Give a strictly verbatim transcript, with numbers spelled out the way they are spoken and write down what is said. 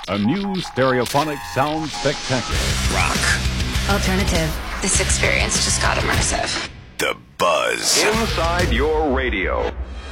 A new stereophonic sound spectacular. Rock. Alternative. This experience just got immersive. The Buzz. Inside your radio.